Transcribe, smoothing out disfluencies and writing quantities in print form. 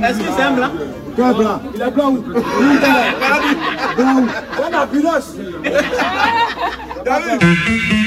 Est-ce que c'est un blanc? Quel blanc? Il est blanc où? Blanc où? C'est une ambulance.